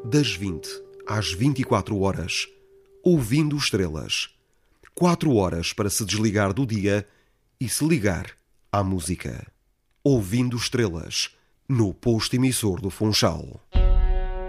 Das 20 às 24 horas, ouvindo estrelas. 4 horas para se desligar do dia e se ligar à música. Ouvindo estrelas, no posto emissor do Funchal.